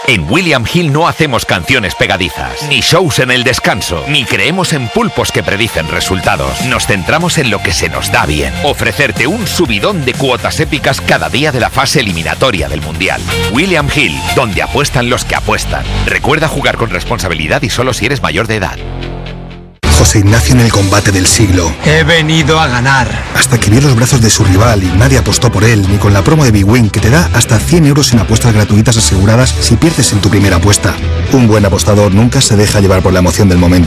En William Hill no hacemos canciones pegadizas, ni shows en el descanso, ni creemos en pulpos que predicen resultados. Nos centramos en lo que se nos da bien. Ofrecerte un subidón de cuotas épicas cada día de la fase eliminatoria del Mundial. William Hill, donde apuestan los que apuestan. Recuerda jugar con responsabilidad y solo si eres mayor de edad. José Ignacio en el combate del siglo. He venido a ganar. Hasta que vio los brazos de su rival y nadie apostó por él, ni con la promo de Big Win que te da hasta 100 euros en apuestas gratuitas aseguradas si pierdes en tu primera apuesta. Un buen apostador nunca se deja llevar por la emoción del momento.